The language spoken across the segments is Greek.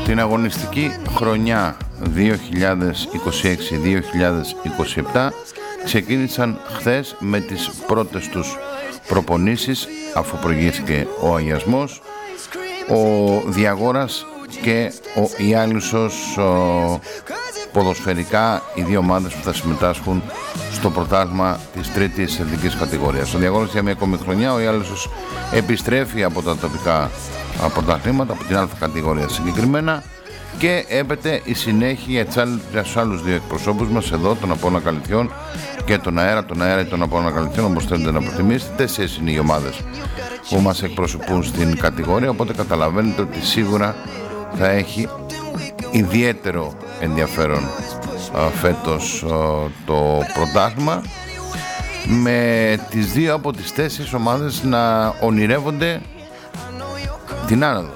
την αγωνιστική χρονιά 2026-2027 ξεκίνησαν χθες με τις πρώτες τους προπονήσεις, αφού προηγήθηκε ο αγιασμός. Ο Διαγόρας και ο Ιάλισσος ποδοσφαιρικά, οι δύο ομάδες που θα συμμετάσχουν στο πρωτάθλημα της τρίτης εθνικής κατηγορίας. Ο Διαγόρας για μια ακόμη χρονιά, ο Ιάλισσος επιστρέφει από τα τοπικά πρωταθλήματα, από την Α κατηγορία συγκεκριμένα, και έπεται η συνέχεια για τους άλλους δύο εκπροσώπους μας εδώ, τον Απόλλωνα Καλυθιών και τον Αέρα ή τον Απόλλωνα Καλυθιών, όπως θέλετε να προτιμήσετε. 4 είναι οι ομάδες που μας εκπροσωπούν στην κατηγορία, οπότε καταλαβαίνετε ότι σίγουρα θα έχει ιδιαίτερο ενδιαφέρον φέτος το πρωτάθλημα, με τις δύο από τις 4 ομάδες να ονειρεύονται την άνοδο.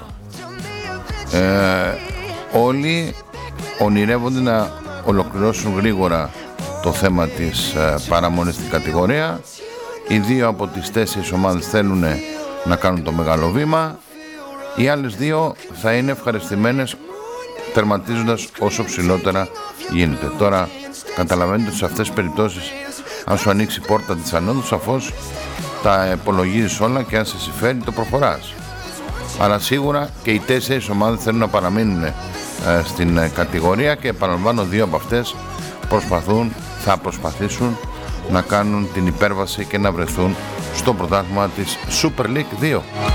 Όλοι ονειρεύονται να ολοκληρώσουν γρήγορα το θέμα της παραμονής στην κατηγορία. Οι δύο από τις 4 ομάδες θέλουν να κάνουν το μεγάλο βήμα. Οι άλλες δύο θα είναι ευχαριστημένες τερματίζοντας όσο ψηλότερα γίνεται. Τώρα καταλαβαίνετε ότι σε αυτές τις περιπτώσεις, αν σου ανοίξει η πόρτα της ανόδου, σαφώς τα υπολογίζεις όλα και αν σε συμφέρει το προχωράς. Αλλά σίγουρα και οι 4 ομάδες θέλουν να παραμείνουν στην κατηγορία και επαναλαμβάνω, 2 από αυτές θα προσπαθήσουν να κάνουν την υπέρβαση και να βρεθούν στο πρωτάθλημα της Super League 2.